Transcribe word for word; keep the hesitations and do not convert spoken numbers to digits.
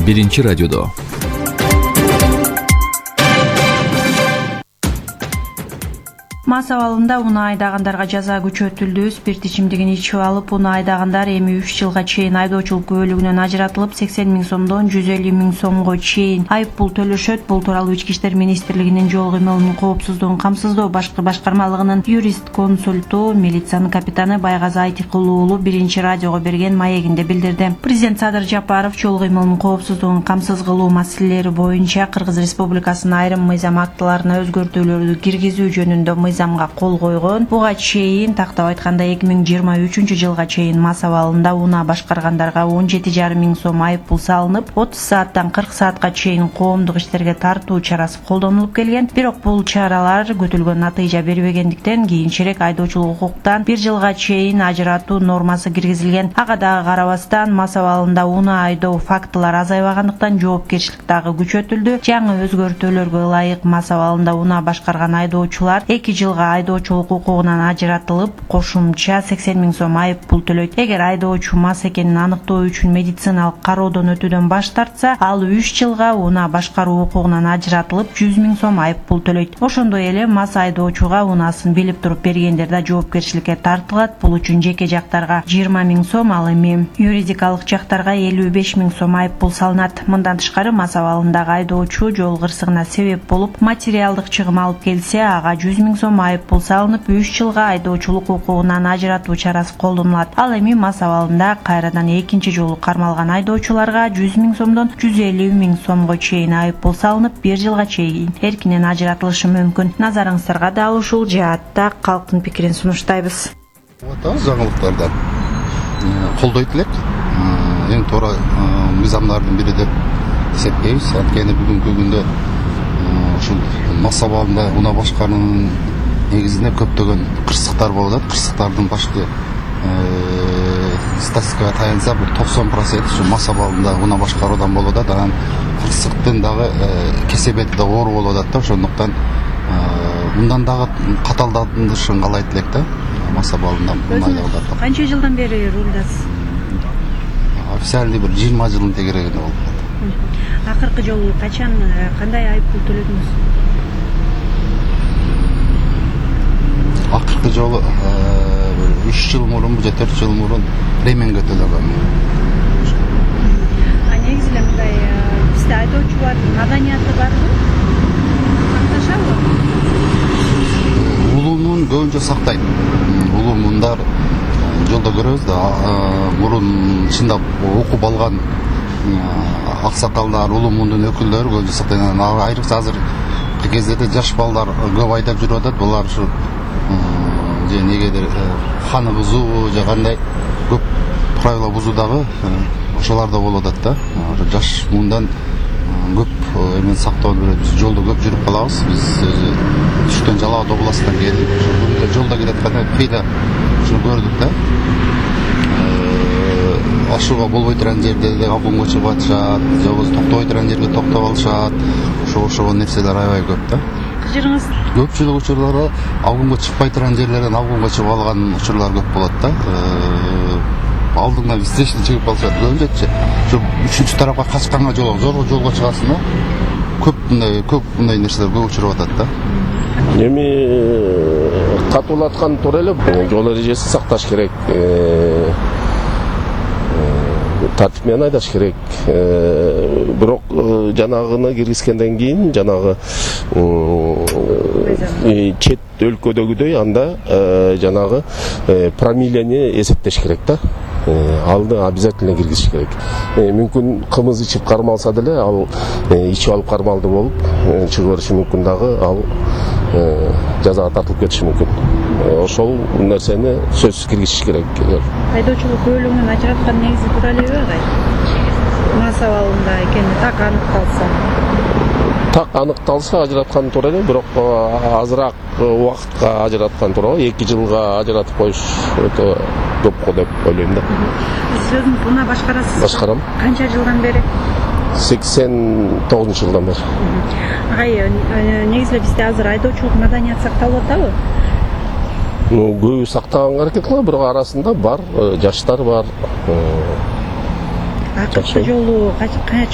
биринчи радиодо. Мас абалында унаа айдагандарга жаза күчөтүлдү. Спирт ичимдигин ичип алып унаа айдагандар эми үч жылга чейин айдоочулук күбөлүгүнөн ажыратылып, сексен миң сомдон жүз элүү миң сомго чейин айып пул төлөшөт. Бул тууралуу Ички иштер министрлигинин жол кыймылынын коопсуздугун камсыздоо башкы башкармалыгынын юрист консульту, милициянын капитаны Байгазы Айтыкул уулу биринчи радиого берген маегинде билдирди. Президент Садыр Жапаров жол кыймылынын коопсуздугун камсыз кылуу маселелери боюнча Кыргыз Республикасынын айрым мыйзам актыларына өзгөртүүлөрдү киргизүү жөнүндө мыйзамга кол койгон. Буга чейин тактап айтканда эки миң жыйырма үчүнчү жылга чейин мас абалында унаа башкаргандарга он жети жарым миң сом айып пул салынып, отуз сааттан кырк саатка чейин коомдук иштерге тартуу чарасы колдонулуп келген. Бирок бул чаралар күтүлгөн натыйжа бербегендиктен кийинчерээк айдоочулук укуктан бир жылга чейин ажыратуу нормасы киргизилген. Ага дагы карабастан мас абалында унаа айдоо фактылары азайбагандыктан жоопкерчилик дагы күчөтүлдү. Жаңы өзгөртүүлөргө ылайык мас абалында унаа башкарган айдоочулар эки жылга айдоочулук укугунан ажыратылып, кошумча сексен миң сом айып пул төлөйт. Эгер айдоочу мас экенин аныктоо үчүн медициналык кароодон өтүүдөн баш тартса, ал үч жылга унаа башкаруу укугунан ажыратылып, жүз миң сом айып пул төлөйт. Ошондой эле мас айдоочуга унаасын билип туруп бергендер да жоопкерчиликке тартылат. Бул үчүн жеке жактарга жыйырма миң сом, ал эми юридикалык жактарга элүү беш миң сом айып пул салынат. Мындан тышкары мас абалындагы айдоочу жол кырсыгына себеп болуп, материалдык чыгым алып келсе, ага жүз миң сом айып пул салынып, үч жылга айдоочулук укугунан ажыратуу чарасы колдонулат. Ал эми мас абалында кайрадан экинчи жолу кармалган айдоочуларга жүз миң сомдон жүз элүү миң сомго чейин айып пул салынып, бир жылга чейин эркинен ажыратылышы мүмкүн. Назарыңыздарга дал ушул жаатта калктын пикирин сунуштайбыз. Жаңылыктардан колдойт элек. Эң туура мыйзамдардын бири деп эсептейбиз. Анткени бүгүнкү күндө ушул мас абалында унаа башкаруунун негизинде көптөгөн кырсыктар болуп атат. Кырсыктардын башкы статистикага таянса, бул токсон процент ушу мас абалында унаа башкаруудан болуп атат. Анан кырсыктын дагы кесепети да оор болуп атат да. Ошондуктан мындан дагы каталдатылышын каалайт элек да. Мас абалында унаа айдоодо. Канча жылдан бери рулдасыз? Официальный бир жыйырма жылдын тегерегинде болуп атат. Акыркы жолу качан, кандай айып пул төлөдүңүз? Акыркы жолу үч жыл мурун же төрт жыл мурун ременге төлөгөм. А негизи эле мындай бизде айдоочулардын маданияты барбы? Сакташабы? Улуумун көбүнчө сактайт. Улуумундар жолдо көрөбүз да, мурун чындап окуп алган аксакалдар, улуумундун өкүлдөрү көбүнчө сактайт. Айрыкча азыркы кездерде жаш балдар көп айдап жүрүп атат. Булар ушу же негедир ханы бузуу же кандай көп правила бузуудагы ошолор да болуп атат да. Жаш мындан көп эмен сактоону берет. Биз жолдо көп жүрүп калабыз. Биз түштөн Жалал Абад областынан келдик. Ошол жолдо келатканда кыйда ушуну көрдүк да. Ашууга болбой турган жерде деле абгонго чыгып атышат, же болбосо токтобой турган жерге токтоп алышат. Ошо ошол нерселер аябай көп да. Кыжырыңыз? Көпчүлүк учурларда абгонго чыкпай турган жерлерден абгонго чыгып алган учурлар көп болот да. Алдыңдан встречный чыгып калышат. Көбүнчөчү ушу үчүнчү тарапка качканга жол, зорго жолго чыгасың да. Көп мындай көп мындай нерселер көп учуруп атат да. Эми катуулаткан туура эле жол эрежесин сакташ керек. Тартип менен айдаш керек. Бирок жанагыны киргизгенден кийин жанагы чет өлкөдөгүдөй анда жанагы промиллени эсептеш керек да. Алды обязательно киргизиш керек. Мүмкүн кымыз ичип кармалса деле, ал ичип алып кармалды болуп чыгып бериши мүмкүн дагы, ал жазага тартылып кетиши мүмкүн. Ошол нерсени сөзсүз киргизиш керек. Айдоочулук күбөлүгүнөн ажыраткан негизи туура элеби агай? Мас абалында экени так аныкталса. Так аныкталса ажыраткан туура эле, бирок азыраак убакытка ажыраткан туура. эки жылга ажыратып коюш өтө көп го деп ойлойм да. Сиз өзүңүз унаа башкарасыз? Башкарам. Канча жылдан бери? сексен тогузунчу жылдан бери. Агай, негизи бизде азыр айдоочулук маданият сакталып атабы? Ну, көбү сактаганга аракет кылат, бирок арасында бар, жаштар бар. Акыркы жолу